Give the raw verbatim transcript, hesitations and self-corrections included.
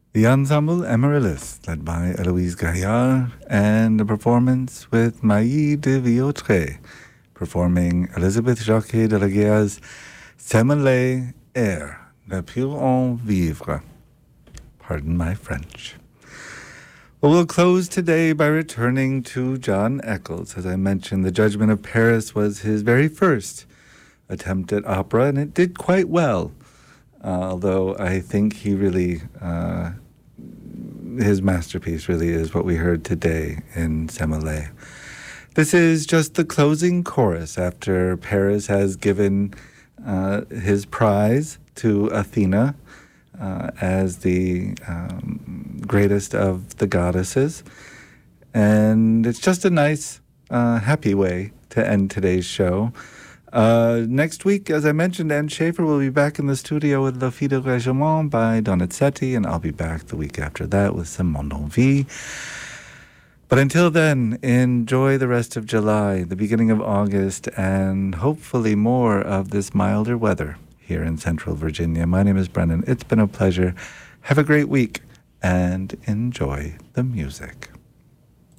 The ensemble Amaryllis, led by Eloise Gaillard, and a performance with Maï de Viotre, performing Elisabeth Jacquet de la Guerre's Semele Air, Le Pur en Vivre. Pardon my French. Well, we'll close today by returning to John Eccles. As I mentioned, The Judgment of Paris was his very first attempt at opera, and it did quite well. Uh, although I think he really, uh, his masterpiece really is what we heard today in Semele. This is just the closing chorus after Paris has given uh, his prize to Athena uh, as the um, greatest of the goddesses. And it's just a nice, uh, happy way to end today's show. Uh, next week, as I mentioned, Anne Schaefer will be back in the studio with La Fille de Régiment by Donizetti, and I'll be back the week after that with Simone d'Envie. But until then, enjoy the rest of July, the beginning of August, and hopefully more of this milder weather here in Central Virginia. My name is Brennan. It's been a pleasure. Have a great week, and enjoy the music.